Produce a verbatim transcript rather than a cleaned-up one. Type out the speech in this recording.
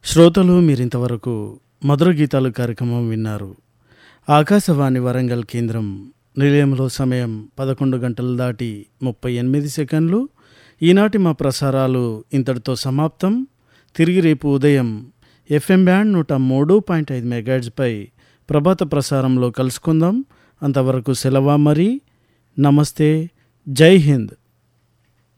శ్రోతలు మీరింతవరకు మధుర గీతాలు కార్యక్రమం విన్నారు. ఆకాశవాణి వరంగల్ కేంద్రం నిలయంలో సమయం పదకొండు గంటలు దాటి ముప్పై ఎనిమిది సెకండ్లు. ఈనాటి మా ప్రసారాలు ఇంతటితో సమాప్తం. తిరిగి రేపు ఉదయం ఎఫ్ఎం బ్యాండ్ నూట మూడు పాయింట్ ఐదు మెగాహెర్ట్జ్పై ప్రభాత ప్రసారంలో కలుసుకుందాం. అంతవరకు సెలవా. మరి నమస్తే, జై హింద్.